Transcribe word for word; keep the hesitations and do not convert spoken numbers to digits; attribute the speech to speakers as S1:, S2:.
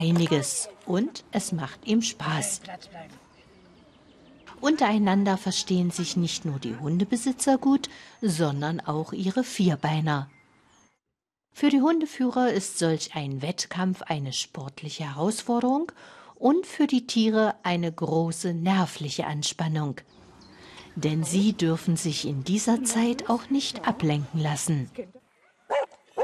S1: einiges und es macht ihm Spaß. Untereinander verstehen sich nicht nur die Hundebesitzer gut, sondern auch ihre Vierbeiner. Für die Hundeführer ist solch ein Wettkampf eine sportliche Herausforderung und für die Tiere eine große nervliche Anspannung. Denn sie dürfen sich in dieser Zeit auch nicht ablenken lassen.